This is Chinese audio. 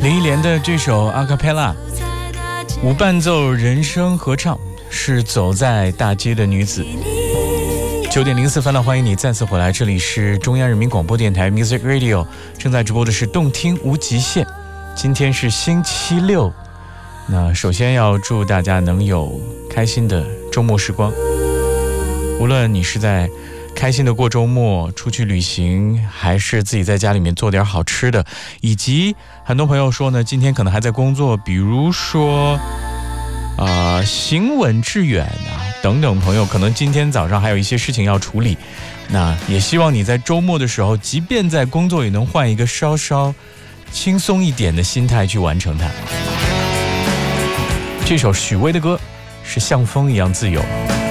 林忆莲的这首阿卡贝拉无伴奏人声合唱是走在大街的女子。9点04分了，欢迎你再次回来，这里是中央人民广播电台 Music Radio， 正在直播的是动听无极限。今天是星期六，那首先要祝大家能有开心的周末时光，无论你是在开心的过周末，出去旅行，还是自己在家里面做点好吃的，以及很多朋友说呢，今天可能还在工作，比如说行稳致远等等朋友，可能今天早上还有一些事情要处理，那也希望你在周末的时候，即便在工作也能换一个稍稍轻松一点的心态去完成它。这首许巍的歌是像风一样自由。